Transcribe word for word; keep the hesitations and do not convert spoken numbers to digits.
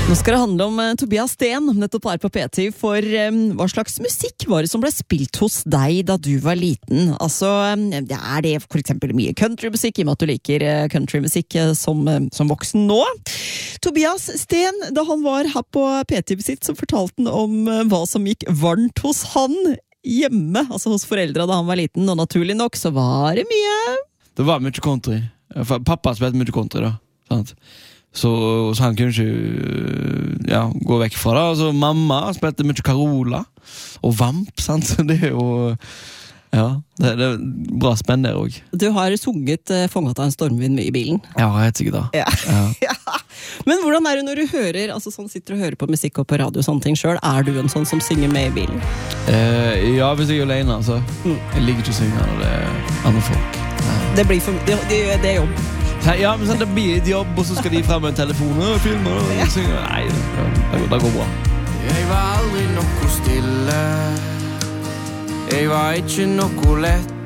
Nå skal det handle om uh, Tobias Sten, nettopp her på P T, for um, hva slags musikk var det som ble spilt hos deg da du var liten? Altså, um, det er det for eksempel mye countrymusikk, i og med at du liker uh, countrymusikk uh, som, uh, som voksen nå. Tobias Sten, da han var her på P T sitt, så fortalte han om uh, hva som gikk varmt hos han hjemme, altså hos foreldre da han var liten, og naturlig nok så var det mye... Det var mye country. Pappa spilte mye country da, sant? Så, så han kunne ikke ja, gå vekk fra det. Altså, mamma spilte mye Carola og Vamp, sant? Det er jo ja, det, det er bra spenn der også. Du har sunget uh, Fångat av en stormvind mye i bilen. Ja, helt sikkert da. Ja. Ja. Men hvordan er det når du hører, altså sånn sitter og hører på musikk og på radio og sånne ting selv, er du en sånn som synger med i bilen? Eh, ja, hvis jeg er alene, altså. Mm. Jeg liker ikke å synge når det er andre folk. Ja. Det blir for, det, det, det er jobb. Ja, men sånn, det blir et jobb, og så skal de frem med en telefon og filme og ja. Synge. Nei, det, det går bra. Jeg var aldri noe stille. Jeg var ikke noe lett.